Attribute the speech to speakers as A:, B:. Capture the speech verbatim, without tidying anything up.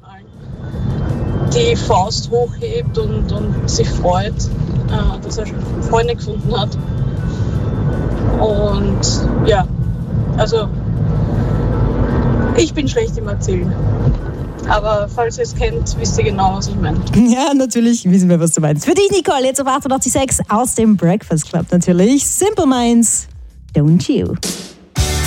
A: von allen die Faust hochhebt und, und sich freut, äh, dass er Freunde gefunden hat. Und ja, also ich bin schlecht im Erzählen. Aber falls ihr es kennt, wisst ihr genau, was ich meine.
B: Ja, natürlich wissen wir, was du meinst. Für dich, Nicole, jetzt auf achtundachtzig Komma sechs aus dem Breakfast Club natürlich. Simple Minds, Don't You.